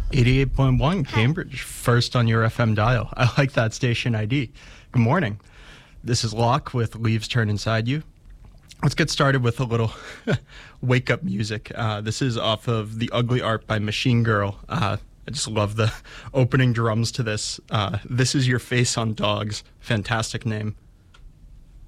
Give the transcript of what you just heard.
88.1 Cambridge, first on your FM dial. I like that station ID. Good morning. This is Locke with Leaves Turn Inside You. Let's get started with a little wake-up music. This is off of The Ugly Art by Machine Girl. I just love the opening drums to this. This is Your Face on Dogs. Fantastic name.